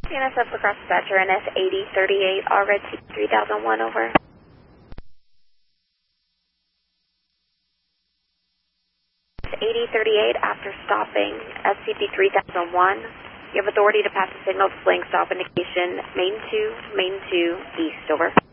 NSF across dispatcher, NS 8038, all red C 3001, over. 8038, after stopping SCP 3001, you have authority to pass the signal displaying stop indication, main 2, east, over.